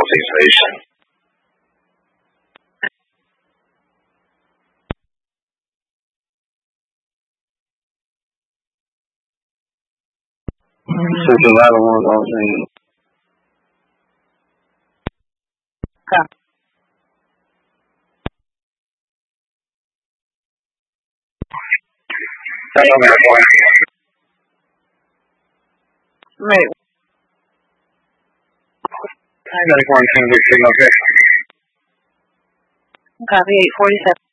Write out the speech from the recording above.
fixation. So the latter one I was saying. Right. I got a quarantine big signal, okay. Copy 847.